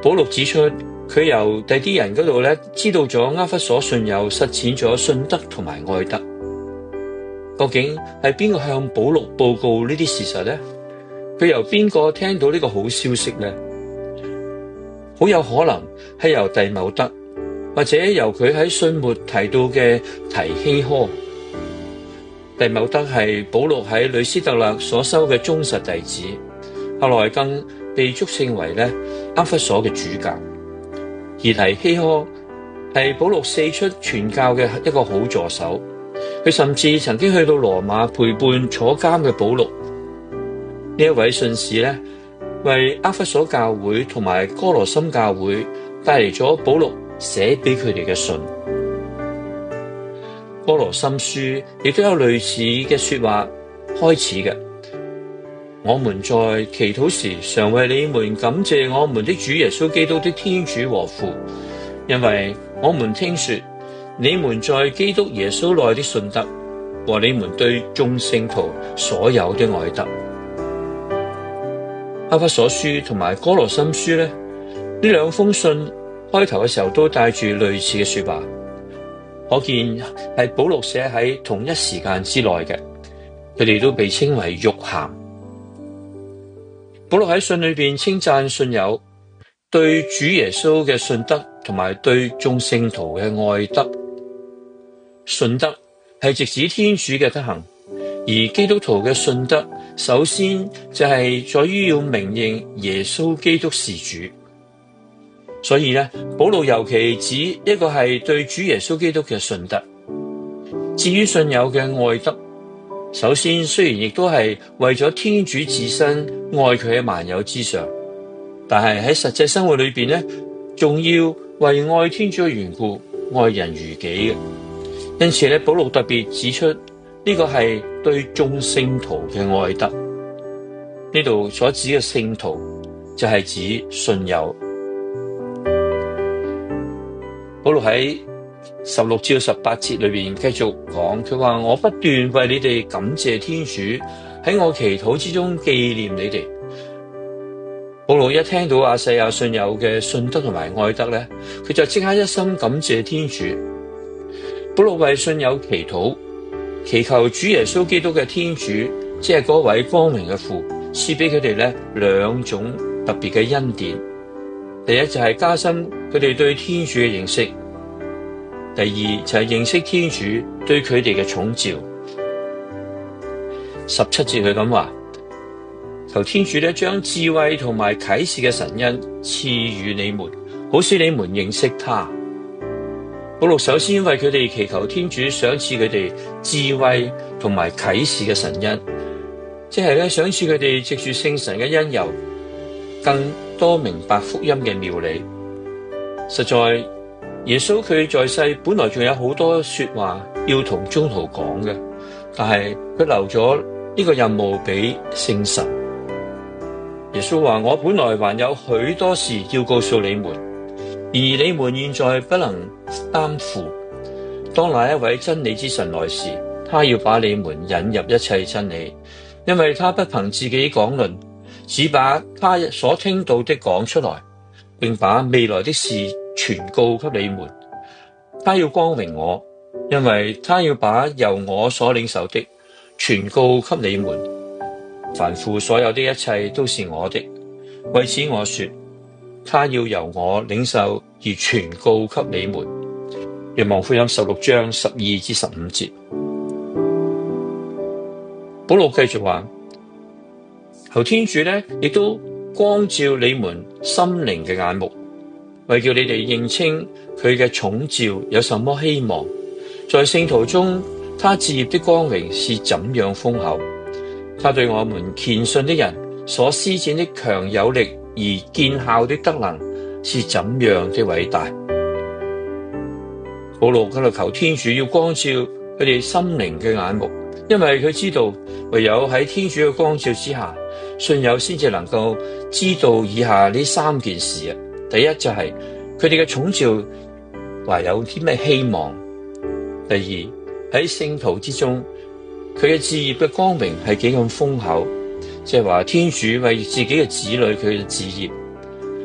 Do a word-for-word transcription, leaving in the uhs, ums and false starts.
保祿指出，佢由第啲人嗰度咧知道咗厄弗所信友實踐咗信德同埋愛德。究竟係邊個向保祿報告呢啲事實呢？佢由邊個聽到呢個好消息呢？好有可能係由弟茂德，或者由佢喺信末提到嘅提希科。弟茂德係保祿喺呂斯特勒所收嘅忠實弟子，後來更被祝聖為咧厄弗所嘅主教。而提希科係保祿四出傳教嘅一個好助手，佢甚至曾經去到羅馬陪伴坐監嘅保祿。呢一位信使咧，為厄弗所教會同埋哥羅森教會帶嚟咗保祿寫俾佢哋嘅信。哥羅森書亦都有類似嘅說話開始嘅。我們在祈禱時，常為你們感謝我們的主耶穌基督的天主和父，因為我們聽說你們在基督耶穌內的信德和你們對眾聖徒所有的愛德。厄弗所書同埋哥羅森書咧，呢兩封信開頭嘅時候都帶住類似嘅說話，可見係保祿寫喺同一時間之內嘅。佢哋都被稱為玉函。保祿喺信裏邊稱讚信友對主耶穌嘅信德同埋對眾聖徒嘅愛德。信德係直指天主嘅德行，而基督徒嘅信德首先就係在於要明認耶穌基督是主。所以咧，保祿尤其指一個係對主耶穌基督嘅信德。至於信友嘅愛德，首先雖然亦都係為咗天主自身愛佢喺萬有之上，但係喺實際生活裏邊咧，仲要為愛天主嘅緣故愛人如己嘅。因此咧，保祿特別指出呢個係對眾聖徒嘅愛德。呢度所指嘅聖徒就係指信友。保祿喺十六至十八節裏邊繼續講，佢話：我不斷為你哋感謝天主，喺我祈禱之中紀念你哋。保祿一聽到亞細亞信友嘅信德同埋愛德咧，佢就即刻一心感謝天主。保祿為信友祈禱，祈求主耶穌基督嘅天主，即係嗰位光榮嘅父，賜俾佢哋咧兩種特別嘅恩典。第一就係加深佢哋對天主嘅認識，第二就係認識天主對佢哋嘅寵召。十七節佢咁話：求天主咧將智慧同埋啟示嘅神恩賜予你們，好使你們認識他。保祿首先為佢哋祈求天主賞賜佢哋智慧同埋啟示嘅神恩，即係咧賞賜佢哋藉住聖神嘅恩佑，更多明白福音嘅妙理。實在耶穌佢在世本來仲有好多說話要同宗徒講嘅，但係佢留咗呢個任務俾聖神。耶穌話：我本來還有許多事要告訴你們，而你們現在不能擔負。當那一位真理之神來時，他要把你們引入一切真理，因為他不憑自己講論，只把他所聽到的講出來，並把未來的事傳告給你們。他要光榮我，因為他要把由我所領受的傳告給你們。凡父所有的一切都是我的，為此我說，他要由我領受而傳告給你們。若望福音十六章十二至十五節。保祿繼續話：求天主呢，亦都光照你們心靈嘅眼目，為叫你哋認清佢嘅寵召有什麼希望，在聖徒中他志業的光榮是怎樣豐厚，他對我們虔信的人所施展的強有力而見效的德能是怎樣的偉大。保祿喺度求天主要光照佢哋心靈嘅眼目，因為佢知道唯有喺天主嘅光照之下，信友先至能夠知道以下呢三件事啊。第一就係佢哋嘅寵召還有啲咩希望，第二喺聖徒之中佢嘅志業嘅光榮係幾咁豐厚，即係話天主為自己嘅子女佢嘅志業